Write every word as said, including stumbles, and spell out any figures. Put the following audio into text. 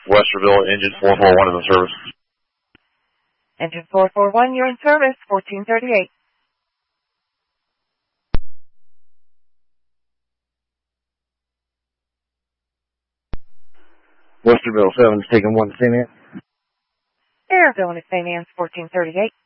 Westerville, engine four four one is in service. Engine four four one, you're in service, fourteen thirty-eight. Westerville seven is taking one to Saint Anne. Air going to Saint Anne's, fourteen thirty-eight.